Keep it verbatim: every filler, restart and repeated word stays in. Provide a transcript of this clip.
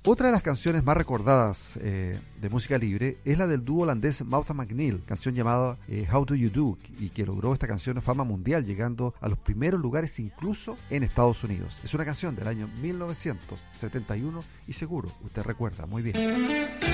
Otra de las canciones más recordadas eh, de música libre es la del dúo holandés Mauta McNeil, canción llamada eh, How Do You Do, y que logró esta canción fama mundial, llegando a los primeros lugares incluso en Estados Unidos. Es una canción del año mil novecientos setenta y uno y seguro usted recuerda muy bien.